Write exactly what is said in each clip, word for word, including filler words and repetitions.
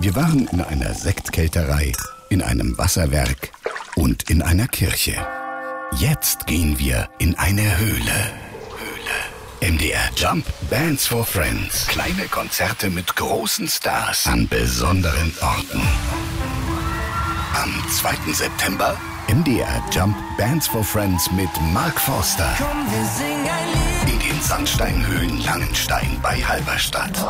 Wir waren in einer Sektkälterei, in einem Wasserwerk und in einer Kirche. Jetzt gehen wir in eine Höhle. Höhle. M D R Jump Bands for Friends. Kleine Konzerte mit großen Stars an besonderen Orten. Am zweiten September M D R Jump Bands for Friends mit Mark Forster. Komm, wir singen ein Lied. In den Sandsteinhöhlen Langenstein bei Halberstadt.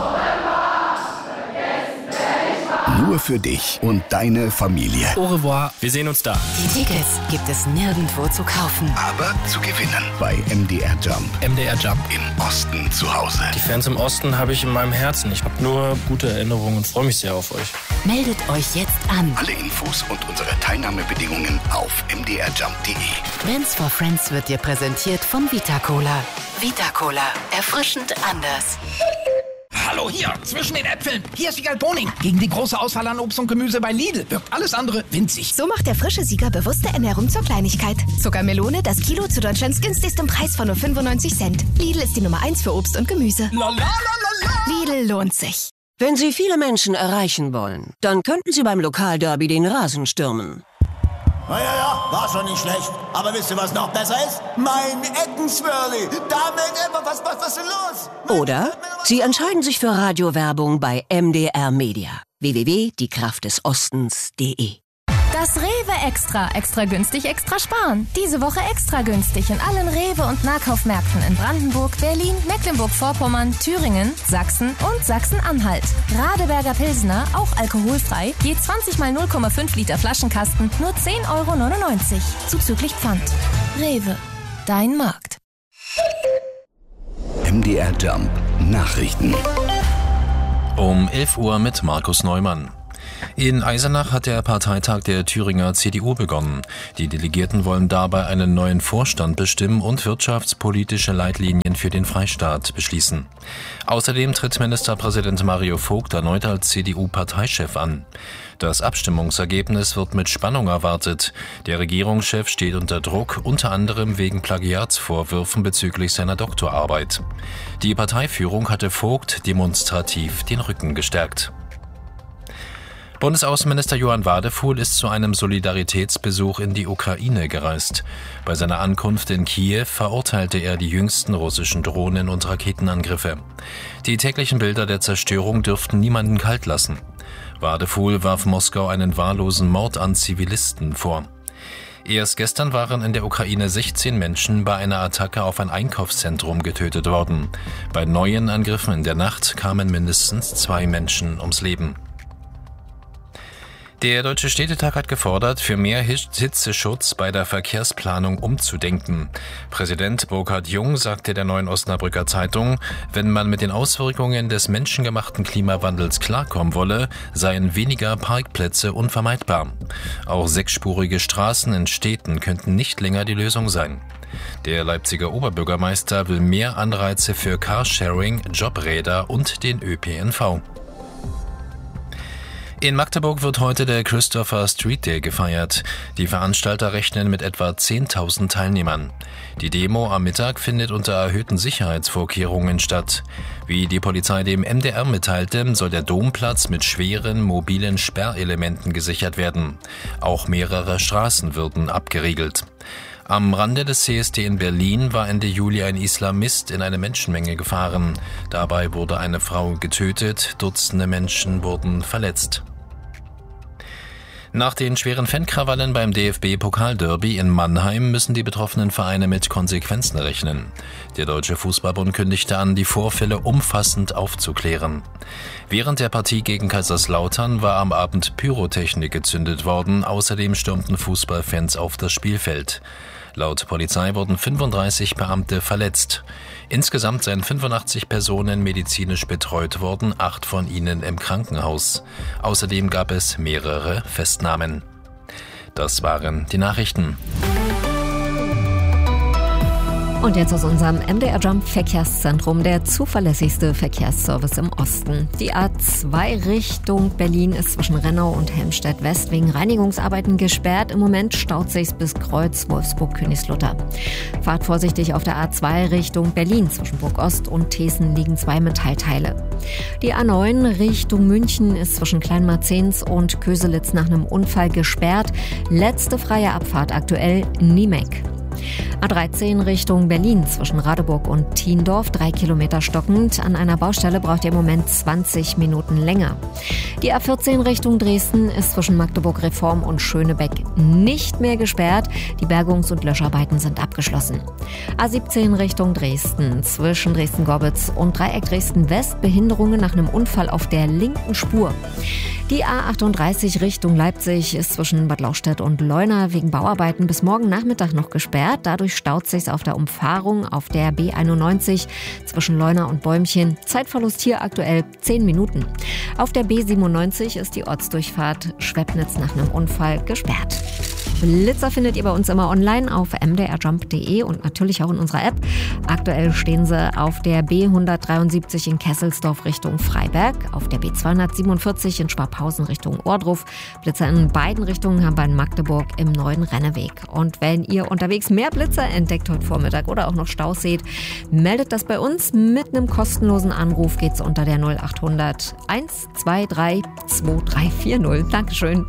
Nur für dich und deine Familie. Au revoir, wir sehen uns da. Die Tickets gibt es nirgendwo zu kaufen. Aber zu gewinnen bei M D R Jump. M D R Jump. Im Osten zu Hause. Die Fans im Osten habe ich in meinem Herzen. Ich habe nur gute Erinnerungen und freue mich sehr auf euch. Meldet euch jetzt an. Alle Infos und unsere Teilnahmebedingungen auf m d r jump punkt d e. Bands for Friends wird dir präsentiert von Vita Cola. Vita Cola. Erfrischend anders. Hallo, hier, zwischen den Äpfeln. Hier ist Wiegald Boning. Gegen die große Auswahl an Obst und Gemüse bei Lidl wirkt alles andere winzig. So macht der frische Sieger bewusste Ernährung zur Kleinigkeit. Zuckermelone, das Kilo zu Deutschlands günstigstem Preis von nur fünfundneunzig Cent. Lidl ist die Nummer eins für Obst und Gemüse. La, la, la, la, la. Lidl lohnt sich. Wenn Sie viele Menschen erreichen wollen, dann könnten Sie beim Lokalderby den Rasen stürmen. Ja, ja, ja, war schon nicht schlecht. Aber wisst ihr, was noch besser ist? Mein Eckenswirli. Damit immer was, was, was ist denn los? Oder Sie entscheiden sich für Radiowerbung bei M D R Media. w w w punkt die kraft des ostens punkt de. Das Rewe Extra. Extra günstig, extra sparen. Diese Woche extra günstig in allen Rewe- und Nahkaufmärkten in Brandenburg, Berlin, Mecklenburg-Vorpommern, Thüringen, Sachsen und Sachsen-Anhalt. Radeberger Pilsner, auch alkoholfrei, je zwanzig mal null Komma fünf Liter Flaschenkasten, nur zehn Euro neunundneunzig. Zuzüglich Pfand. Rewe. Dein Markt. M D R Jump Nachrichten. Um elf Uhr mit Markus Neumann. In Eisenach hat der Parteitag der Thüringer C D U begonnen. Die Delegierten wollen dabei einen neuen Vorstand bestimmen und wirtschaftspolitische Leitlinien für den Freistaat beschließen. Außerdem tritt Ministerpräsident Mario Vogt erneut als C D U-Parteichef an. Das Abstimmungsergebnis wird mit Spannung erwartet. Der Regierungschef steht unter Druck, unter anderem wegen Plagiatsvorwürfen bezüglich seiner Doktorarbeit. Die Parteiführung hatte Vogt demonstrativ den Rücken gestärkt. Bundesaußenminister Johann Wadefuhl ist zu einem Solidaritätsbesuch in die Ukraine gereist. Bei seiner Ankunft in Kiew verurteilte er die jüngsten russischen Drohnen- und Raketenangriffe. Die täglichen Bilder der Zerstörung dürften niemanden kalt lassen. Wadefuhl warf Moskau einen wahllosen Mord an Zivilisten vor. Erst gestern waren in der Ukraine sechzehn Menschen bei einer Attacke auf ein Einkaufszentrum getötet worden. Bei neuen Angriffen in der Nacht kamen mindestens zwei Menschen ums Leben. Der Deutsche Städtetag hat gefordert, für mehr Hitzeschutz bei der Verkehrsplanung umzudenken. Präsident Burkhard Jung sagte der Neuen Osnabrücker Zeitung, wenn man mit den Auswirkungen des menschengemachten Klimawandels klarkommen wolle, seien weniger Parkplätze unvermeidbar. Auch sechsspurige Straßen in Städten könnten nicht länger die Lösung sein. Der Leipziger Oberbürgermeister will mehr Anreize für Carsharing, Jobräder und den Ö P N V. In Magdeburg wird heute der Christopher Street Day gefeiert. Die Veranstalter rechnen mit etwa zehntausend Teilnehmern. Die Demo am Mittag findet unter erhöhten Sicherheitsvorkehrungen statt. Wie die Polizei dem M D R mitteilte, soll der Domplatz mit schweren mobilen Sperrelementen gesichert werden. Auch mehrere Straßen würden abgeriegelt. Am Rande des C S D in Berlin war Ende Juli ein Islamist in eine Menschenmenge gefahren. Dabei wurde eine Frau getötet, Dutzende Menschen wurden verletzt. Nach den schweren Fankrawallen beim D F B-Pokalderby in Mannheim müssen die betroffenen Vereine mit Konsequenzen rechnen. Der Deutsche Fußballbund kündigte an, die Vorfälle umfassend aufzuklären. Während der Partie gegen Kaiserslautern war am Abend Pyrotechnik gezündet worden, außerdem stürmten Fußballfans auf das Spielfeld. Laut Polizei wurden fünfunddreißig Beamte verletzt. Insgesamt seien fünfundachtzig Personen medizinisch betreut worden, acht von ihnen im Krankenhaus. Außerdem gab es mehrere Festnahmen. Das waren die Nachrichten. Und jetzt aus unserem M D R Jump Verkehrszentrum, der zuverlässigste Verkehrsservice im Osten. Die A zwei Richtung Berlin ist zwischen Rennau und Helmstedt West wegen Reinigungsarbeiten gesperrt. Im Moment staut sich's bis Kreuz Wolfsburg-Königslutter. Fahrt vorsichtig auf der A zwei Richtung Berlin. Zwischen Burg Ost und Thesen liegen zwei Metallteile. Die A neun Richtung München ist zwischen Kleinmarzens und Köselitz nach einem Unfall gesperrt. Letzte freie Abfahrt aktuell Niemek. A dreizehn Richtung Berlin zwischen Radeburg und Thiendorf, drei Kilometer stockend. An einer Baustelle braucht ihr im Moment zwanzig Minuten länger. Die A vierzehn Richtung Dresden ist zwischen Magdeburg Reform und Schönebeck nicht mehr gesperrt. Die Bergungs- und Löscharbeiten sind abgeschlossen. A siebzehn Richtung Dresden zwischen Dresden-Gorbitz und Dreieck Dresden-West Behinderungen nach einem Unfall auf der linken Spur. Die A achtunddreißig Richtung Leipzig ist zwischen Bad Lauchstädt und Leuna wegen Bauarbeiten bis morgen Nachmittag noch gesperrt. Dadurch staut sich's auf der Umfahrung auf der B einundneunzig zwischen Leuna und Bäumchen. Zeitverlust hier aktuell zehn Minuten. Auf der B siebenundneunzig ist die Ortsdurchfahrt Schwebnitz nach einem Unfall gesperrt. Blitzer findet ihr bei uns immer online auf m d r jump punkt d e und natürlich auch in unserer App. Aktuell stehen sie auf der B hundertdreiundsiebzig in Kesselsdorf Richtung Freiberg, auf der B zweihundertsiebenundvierzig in Schwabhausen Richtung Ohrdruf. Blitzer in beiden Richtungen haben wir in Magdeburg im neuen Renneweg. Und wenn ihr unterwegs mehr Blitzer entdeckt heute Vormittag oder auch noch Staus seht, meldet das bei uns. Mit einem kostenlosen Anruf geht's unter der null achthundert eins zwei drei zwei drei vier null. Dankeschön.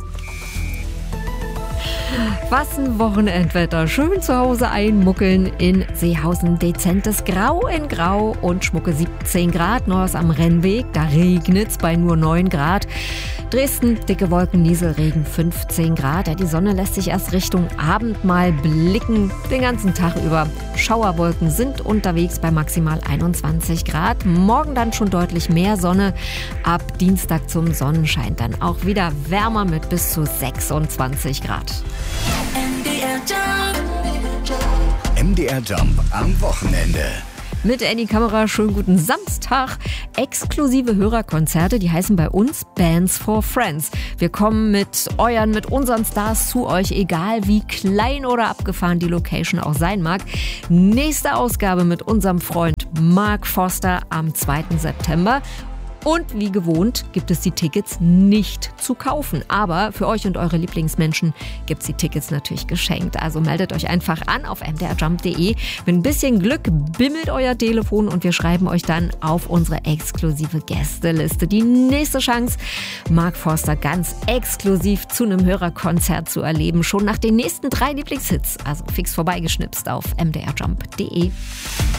Was ein Wochenendwetter. Schön zu Hause einmuckeln in Seehausen. Dezentes Grau in Grau und schmucke siebzehn Grad. Neues am Rennweg, da regnet's bei nur neun Grad. Dresden, dicke Wolken, Nieselregen, fünfzehn Grad. Ja, die Sonne lässt sich erst Richtung Abend mal blicken. Den ganzen Tag über. Schauerwolken sind unterwegs bei maximal einundzwanzig Grad. Morgen dann schon deutlich mehr Sonne. Ab Dienstag zum Sonnenschein dann auch wieder wärmer mit bis zu sechsundzwanzig Grad. M D R Jump. M D R Jump am Wochenende. Mit Annie Kamera, schönen guten Samstag. Exklusive Hörerkonzerte, die heißen bei uns Bands for Friends. Wir kommen mit euren, mit unseren Stars zu euch, egal wie klein oder abgefahren die Location auch sein mag. Nächste Ausgabe mit unserem Freund Mark Foster am zweiten September. Und wie gewohnt gibt es die Tickets nicht zu kaufen. Aber für euch und eure Lieblingsmenschen gibt es die Tickets natürlich geschenkt. Also meldet euch einfach an auf m d r jump punkt d e. Mit ein bisschen Glück bimmelt euer Telefon und wir schreiben euch dann auf unsere exklusive Gästeliste. Die nächste Chance, Mark Forster ganz exklusiv zu einem Hörerkonzert zu erleben. Schon nach den nächsten drei Lieblingshits. Also fix vorbeigeschnipst auf m d r jump punkt d e.